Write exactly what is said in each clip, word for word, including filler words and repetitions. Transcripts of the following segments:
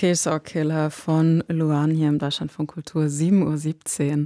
Chainsaw Killer von Luan hier im Deutschlandfunk Kultur, sieben Uhr siebzehn.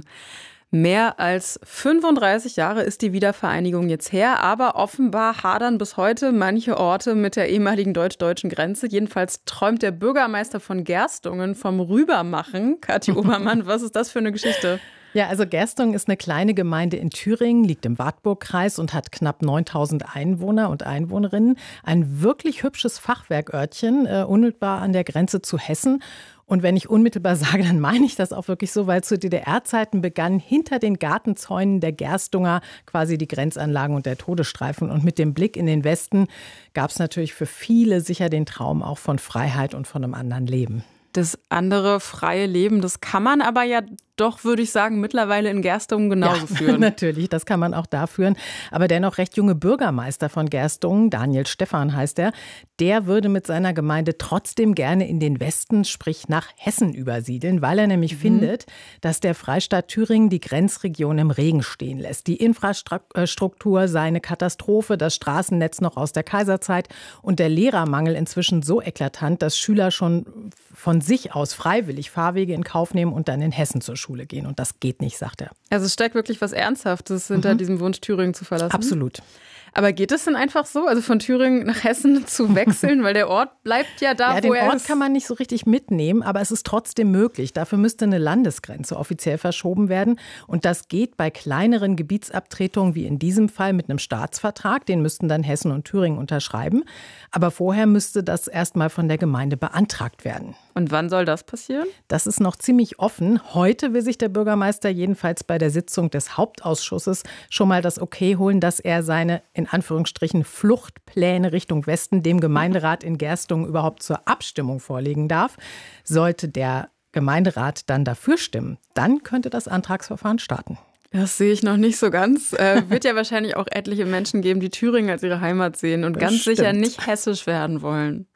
Mehr als fünfunddreißig Jahre ist die Wiedervereinigung jetzt her, aber offenbar hadern bis heute manche Orte mit der ehemaligen deutsch-deutschen Grenze. Jedenfalls träumt der Bürgermeister von Gerstungen vom Rübermachen. Kathi Obermann, was ist das für eine Geschichte? Ja, also Gerstungen ist eine kleine Gemeinde in Thüringen, liegt im Wartburgkreis und hat knapp neuntausend Einwohner und Einwohnerinnen. Ein wirklich hübsches Fachwerkörtchen, äh, unmittelbar an der Grenze zu Hessen. Und wenn ich unmittelbar sage, dann meine ich das auch wirklich so, weil zu D D R-Zeiten begann hinter den Gartenzäunen der Gerstunger quasi die Grenzanlagen und der Todesstreifen. Und mit dem Blick in den Westen gab es natürlich für viele sicher den Traum auch von Freiheit und von einem anderen Leben. Das andere freie Leben, das kann man aber ja doch, würde ich sagen, mittlerweile in Gerstungen genauso ja, führen. Natürlich, das kann man auch da führen. Aber der noch recht junge Bürgermeister von Gerstungen, Daniel Stephan heißt er, der würde mit seiner Gemeinde trotzdem gerne in den Westen, sprich nach Hessen übersiedeln, weil er nämlich mhm. findet, dass der Freistaat Thüringen die Grenzregion im Regen stehen lässt. Die Infrastruktur sei eine Katastrophe, das Straßennetz noch aus der Kaiserzeit und der Lehrermangel inzwischen so eklatant, dass Schüler schon von sich aus freiwillig Fahrwege in Kauf nehmen und dann in Hessen zur Schule gehen. Und das geht nicht, sagt er. Also es steckt wirklich was Ernsthaftes hinter mhm. diesem Wunsch, Thüringen zu verlassen. Absolut. Aber geht es denn einfach so, also von Thüringen nach Hessen zu wechseln? Weil der Ort bleibt ja da, ja, wo er ist. Den Ort kann man nicht so richtig mitnehmen, aber es ist trotzdem möglich. Dafür müsste eine Landesgrenze offiziell verschoben werden. Und das geht bei kleineren Gebietsabtretungen, wie in diesem Fall mit einem Staatsvertrag. Den müssten dann Hessen und Thüringen unterschreiben. Aber vorher müsste das erstmal von der Gemeinde beantragt werden. Und wann soll das passieren? Das ist noch ziemlich offen. Heute will sich der Bürgermeister jedenfalls bei der Sitzung des Hauptausschusses schon mal das Okay holen, dass er seine, in Anführungsstrichen, Fluchtpläne Richtung Westen dem Gemeinderat in Gerstungen überhaupt zur Abstimmung vorlegen darf. Sollte der Gemeinderat dann dafür stimmen, dann könnte das Antragsverfahren starten. Das sehe ich noch nicht so ganz. Äh, wird ja wahrscheinlich auch etliche Menschen geben, die Thüringen als ihre Heimat sehen und Das ganz stimmt. sicher nicht hessisch werden wollen.